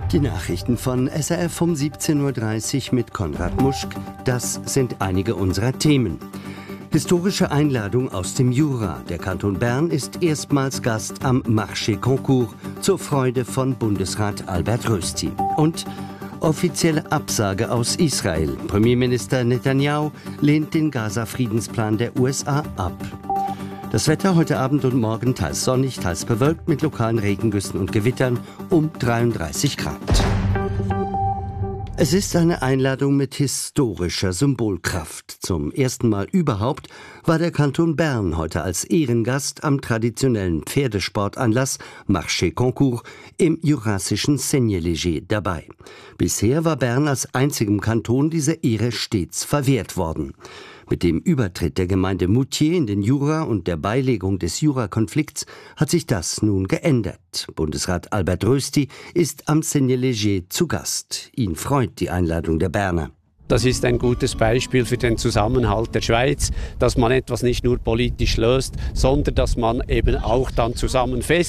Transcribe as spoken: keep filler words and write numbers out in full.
Die Nachrichten von S R F um siebzehn Uhr dreißig mit Konrad Muschk. Das sind einige unserer Themen. Historische Einladung aus dem Jura. Der Kanton Bern ist erstmals Gast am Marché Concours zur Freude von Bundesrat Albert Rösti. Und offizielle Absage aus Israel. Premierminister Netanyahu lehnt den Gaza-Friedensplan der U S A ab. Das Wetter heute Abend und morgen teils sonnig, teils bewölkt mit lokalen Regengüssen und Gewittern um dreiunddreißig Grad. Es ist eine Einladung mit historischer Symbolkraft. Zum ersten Mal überhaupt war der Kanton Bern heute als Ehrengast am traditionellen Pferdesportanlass Marché Concours im jurassischen Seignelay dabei. Bisher war Bern als einzigem Kanton diese Ehre stets verwehrt worden. Mit dem Übertritt der Gemeinde Moutier in den Jura und der Beilegung des Jurakonflikts hat sich das nun geändert. Bundesrat Albert Rösti ist am Seignelay zu Gast. Ihn freut die Einladung der Berner. Das ist ein gutes Beispiel für den Zusammenhalt der Schweiz, dass man etwas nicht nur politisch löst, sondern dass man eben auch dann zusammen fest